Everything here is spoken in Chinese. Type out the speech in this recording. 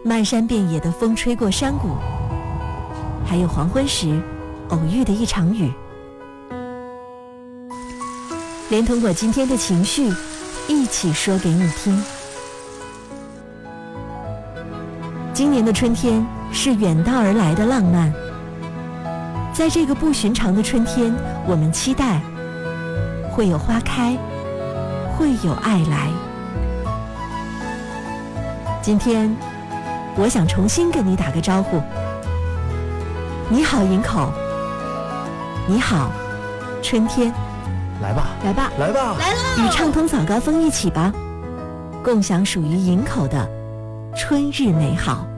漫山遍野的风吹过山谷，还有黄昏时偶遇的一场雨，连同我今天的情绪一起说给你听。今年的春天是远道而来的浪漫，在这个不寻常的春天，我们期待会有花开，会有爱来。今天我想重新跟你打个招呼，你好营口，你好春天， 来吧来吧来吧， 来了！ 与畅通早高峰一起吧，共享属于营口的春日美好。